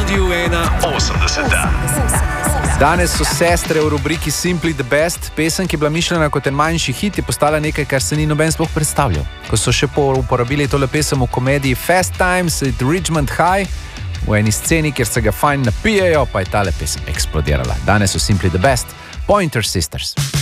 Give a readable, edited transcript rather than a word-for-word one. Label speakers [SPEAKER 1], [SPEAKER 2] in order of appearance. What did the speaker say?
[SPEAKER 1] Radio 180.
[SPEAKER 2] Danes so sestre v rubriki Simply the Best. Pesem, ki je bila mišljena kot en manjši hit, je postala nekaj, kar se ni noben sploh predstavljal. Ko so še uporabili tole pesem v komediji Fast Times at Ridgemont High, v eni sceni, kjer se ga fajn napijejo, pa je tale pesem eksplodirala. Danes so Simply the Best, Pointer Sisters.